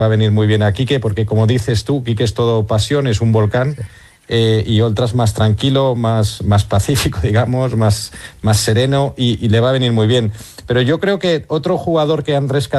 va a venir muy bien a Quique, porque como dices tú, Quique es todo pasión, es un volcán. Y Oltra más tranquilo, más pacífico, digamos, más sereno y le va a venir muy bien. Pero yo creo que otro jugador que han rescatado